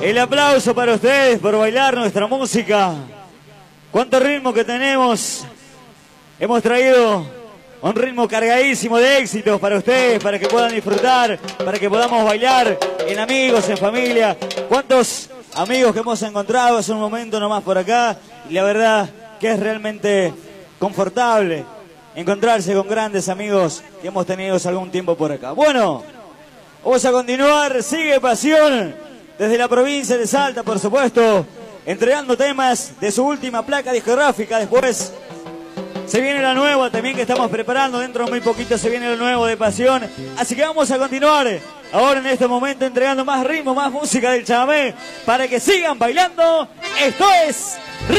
El aplauso para ustedes por bailar nuestra música. Cuánto ritmo que tenemos. Hemos traído un ritmo cargadísimo de éxitos para ustedes, para que puedan disfrutar, para que podamos bailar en amigos, en familia. Cuántos amigos que hemos encontrado hace un momento nomás por acá. Y la verdad que es realmente confortable encontrarse con grandes amigos que hemos tenido hace algún tiempo por acá. Bueno, vamos a continuar. Sigue Pasión desde la provincia de Salta, por supuesto, entregando temas de su última placa discográfica. Después se viene la nueva también que estamos preparando. Dentro de muy poquito se viene lo nuevo de Pasión. Así que vamos a continuar ahora en este momento entregando más ritmo, más música del chamamé para que sigan bailando. Esto es